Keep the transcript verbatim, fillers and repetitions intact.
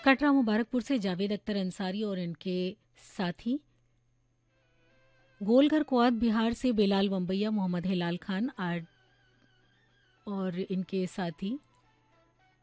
कटरा मुबारकपुर से जावेद अख्तर अंसारी और इनके साथी, गोलघर कुआद बिहार से बेलाल वंबैया, मोहम्मद हिलाल खान आर और इनके साथी,